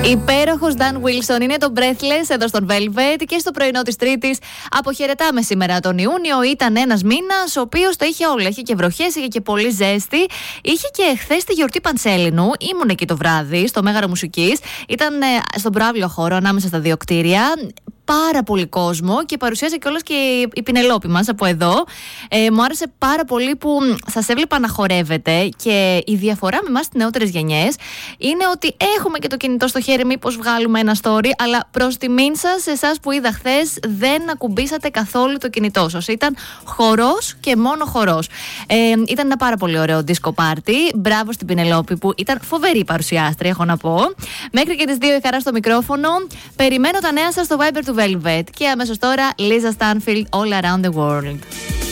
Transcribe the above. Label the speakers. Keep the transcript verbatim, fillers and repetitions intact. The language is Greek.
Speaker 1: Υπέροχος Dan Wilson είναι το Breathless εδώ στον Velvet και στο πρωινό της Τρίτης. Αποχαιρετάμε σήμερα τον Ιούνιο. Ήταν ένας μήνας ο οποίος το είχε όλα. Είχε και βροχές, είχε και πολύ ζέστη. Είχε και χθες τη γιορτή Παντσέλινου. Ήμουν εκεί το βράδυ στο Μέγαρο Μουσικής. Ήταν ε, στον προαύλιο χώρο ανάμεσα στα δύο κτίρια. Πάρα πολύ κόσμο και παρουσίασε κιόλας και η Πινελόπη μας από εδώ. Ε, μου άρεσε πάρα πολύ που σας έβλεπα να χορεύετε και η διαφορά με εμάς τις νεότερες γενιές είναι ότι έχουμε και το κινητό στο χέρι, μήπως βγάλουμε ένα story, αλλά προς τιμήν σας, εσάς που είδα χθες, δεν ακουμπήσατε καθόλου το κινητό σας. Ήταν χορός και μόνο χορός. Ε, ήταν ένα πάρα πολύ ωραίο disco party. Μπράβο στην Πινελόπη που ήταν φοβερή παρουσιάστρια, έχω να πω. Μέχρι και τις δύο η χαρά στο μικρόφωνο. Περιμένω τα νέα σας στο Viber του Velvet. Και αμέσως τώρα, Lisa Stanfield, All Around the World.